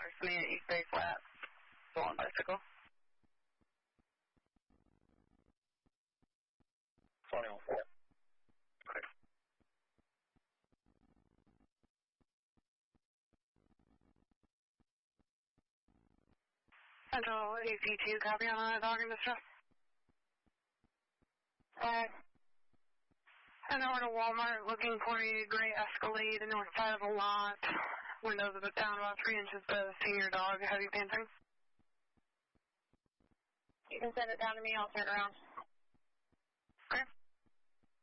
Sunny at East Bay Flats. Go on bicycle. 20 on 4. Okay. Central AC2, copy on a dog in distress. Head over to Walmart looking for a gray Escalade, the north side of the lot. Windows are down about 3 inches to see your dog, heavy panting. You can send it down to me, I'll turn around.